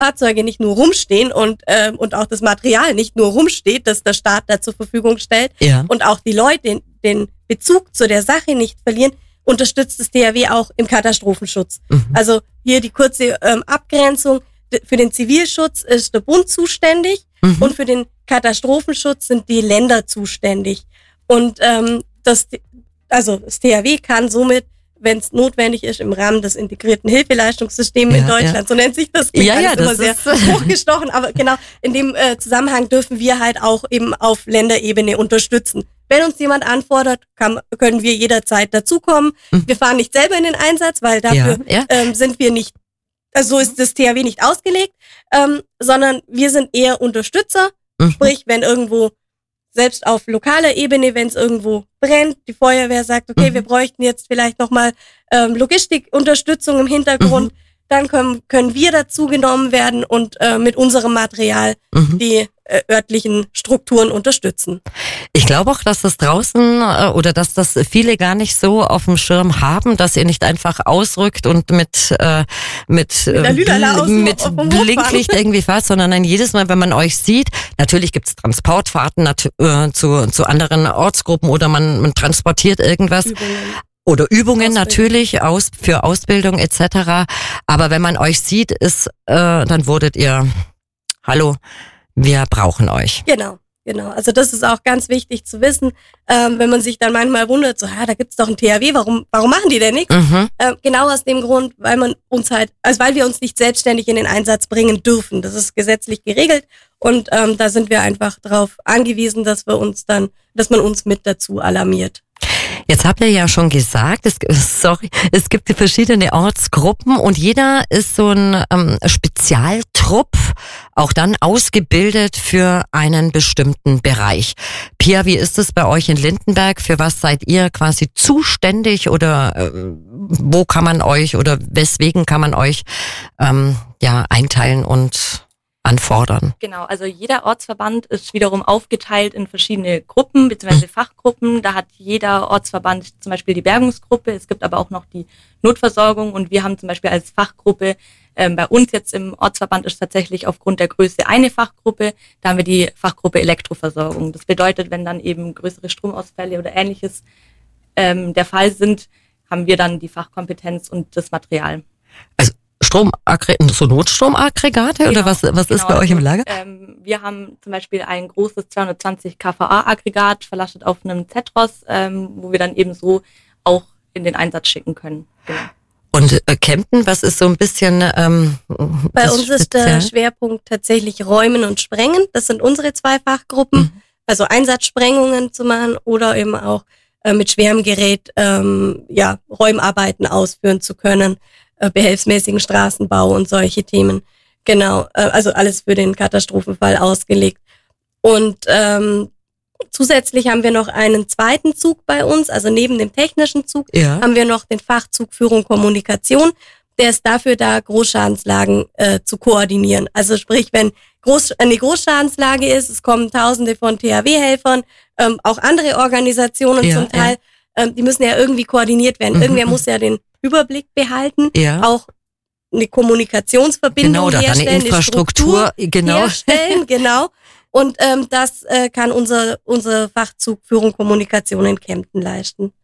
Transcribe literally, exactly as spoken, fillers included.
Fahrzeuge nicht nur rumstehen und ähm, und auch das Material nicht nur rumsteht, das der Staat da zur Verfügung stellt ja. und auch die Leute den, den Bezug zu der Sache nicht verlieren, unterstützt das D R W auch im Katastrophenschutz. Mhm. Also hier die kurze ähm, Abgrenzung. Für den Zivilschutz ist der Bund zuständig mhm. und für den Katastrophenschutz sind die Länder zuständig. Und ähm, das, also das D R W kann somit, wenn es notwendig ist, im Rahmen des integrierten Hilfeleistungssystems ja, in Deutschland, ja. so nennt sich das, klingt ja, ja, das immer sehr hochgestochen, aber genau, in dem äh, Zusammenhang dürfen wir halt auch eben auf Länderebene unterstützen. Wenn uns jemand anfordert, kann, können wir jederzeit dazukommen. Mhm. Wir fahren nicht selber in den Einsatz, weil dafür ja, ja. Ähm, sind wir nicht, also so ist das T H W nicht ausgelegt, ähm, sondern wir sind eher Unterstützer, mhm. sprich, wenn irgendwo selbst auf lokaler Ebene, wenn es irgendwo brennt, die Feuerwehr sagt, okay, mhm. wir bräuchten jetzt vielleicht nochmal ähm, Logistikunterstützung im Hintergrund, mhm. dann können, können wir dazu genommen werden und äh, mit unserem Material mhm. die äh, örtlichen Strukturen unterstützen. Ich glaube auch, dass das draußen äh, oder dass das viele gar nicht so auf dem Schirm haben, dass ihr nicht einfach ausrückt und mit äh, mit mit, äh, bl- mit Blinklicht irgendwie fahrt, sondern dann jedes Mal, wenn man euch sieht, natürlich gibt's Transportfahrten nat- äh, zu zu anderen Ortsgruppen oder man, man transportiert irgendwas. Übungen. Oder Übungen natürlich aus für Ausbildung et cetera. Aber wenn man euch sieht, ist äh, dann wurdet ihr, hallo, wir brauchen euch. Genau, genau. Also das ist auch ganz wichtig zu wissen, ähm, wenn man sich dann manchmal wundert, so, ja, da gibt's doch ein T H W, warum, warum machen die denn nichts? Mhm. Ähm, genau aus dem Grund, weil man uns halt, also weil wir uns nicht selbstständig in den Einsatz bringen dürfen. Das ist gesetzlich geregelt und ähm, da sind wir einfach darauf angewiesen, dass wir uns dann, dass man uns mit dazu alarmiert. Jetzt habt ihr ja schon gesagt, es, sorry, es gibt die verschiedene Ortsgruppen und jeder ist so ein ähm, Spezialtrupp, auch dann ausgebildet für einen bestimmten Bereich. Pia, wie ist es bei euch in Lindenberg? Für was seid ihr quasi zuständig oder äh, wo kann man euch oder weswegen kann man euch ähm, ja einteilen und anfordern? Genau, also jeder Ortsverband ist wiederum aufgeteilt in verschiedene Gruppen bzw. Fachgruppen. Da hat jeder Ortsverband zum Beispiel die Bergungsgruppe, es gibt aber auch noch die Notversorgung und wir haben zum Beispiel als Fachgruppe, ähm, bei uns jetzt im Ortsverband ist tatsächlich aufgrund der Größe eine Fachgruppe, da haben wir die Fachgruppe Elektroversorgung. Das bedeutet, wenn dann eben größere Stromausfälle oder ähnliches ähm, der Fall sind, haben wir dann die Fachkompetenz und das Material. Also Strom, so Notstromaggregate genau, oder was, was genau, ist bei euch im Lager? Ähm, wir haben zum Beispiel ein großes zweihundertzwanzig Kilowatt Aggregat verlastet auf einem Zetros, ähm, wo wir dann eben so auch in den Einsatz schicken können. Genau. Und äh, Kempten, was ist so ein bisschen ähm, bei uns speziell? Ist der Schwerpunkt tatsächlich Räumen und Sprengen. Das sind unsere zwei Fachgruppen. Mhm. Also Einsatzsprengungen zu machen oder eben auch äh, mit schwerem Gerät ähm, ja, Räumarbeiten ausführen zu können. Behelfsmäßigen Straßenbau und solche Themen. Genau, also alles für den Katastrophenfall ausgelegt. Und ähm, zusätzlich haben wir noch einen zweiten Zug bei uns, also neben dem technischen Zug ja. haben wir noch den Fachzug Führung Kommunikation. Der ist dafür da, Großschadenslagen äh, zu koordinieren. Also sprich, wenn Groß, eine Großschadenslage ist, es kommen Tausende von T H W-Helfern, ähm, auch andere Organisationen ja, zum Teil, ja. ähm, die müssen ja irgendwie koordiniert werden. Mhm. Irgendwer muss ja den Überblick behalten, ja. auch eine Kommunikationsverbindung genau, herstellen, eine Infrastruktur eine genau. herstellen, genau. Und ähm, das äh, kann unser unser Fachzug Führung Kommunikation in Kempten leisten.